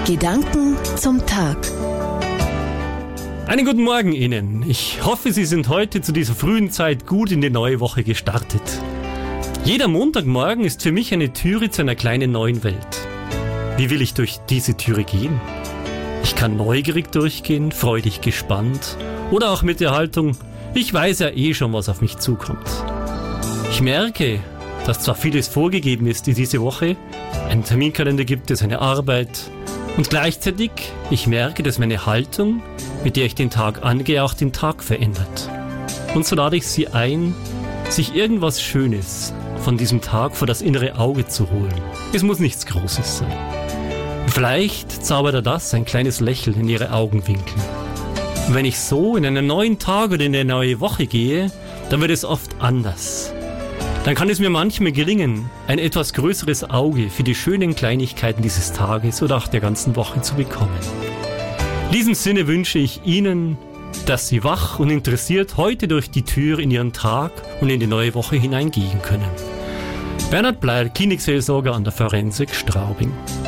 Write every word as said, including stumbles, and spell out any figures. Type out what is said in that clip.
Gedanken zum Tag. Einen guten Morgen Ihnen. Ich hoffe, Sie sind heute zu dieser frühen Zeit gut in die neue Woche gestartet. Jeder Montagmorgen ist für mich eine Türe zu einer kleinen neuen Welt. Wie will ich durch diese Türe gehen? Ich kann neugierig durchgehen, freudig gespannt oder auch mit der Haltung, ich weiß ja eh schon, was auf mich zukommt. Ich merke, dass zwar vieles vorgegeben ist in diese Woche, einen Terminkalender gibt es, eine Arbeit, und gleichzeitig, ich merke, dass meine Haltung, mit der ich den Tag angehe, auch den Tag verändert. Und so lade ich Sie ein, sich irgendwas Schönes von diesem Tag vor das innere Auge zu holen. Es muss nichts Großes sein. Vielleicht zaubert er das, ein kleines Lächeln in Ihre Augenwinkel. Und wenn ich so in einen neuen Tag oder in eine neue Woche gehe, dann wird es oft anders. Dann kann es mir manchmal gelingen, ein etwas größeres Auge für die schönen Kleinigkeiten dieses Tages oder auch der ganzen Woche zu bekommen. In diesem Sinne wünsche ich Ihnen, dass Sie wach und interessiert heute durch die Tür in Ihren Tag und in die neue Woche hineingehen können. Bernhard Bleil, Klinikseelsorger an der Forensik Straubing.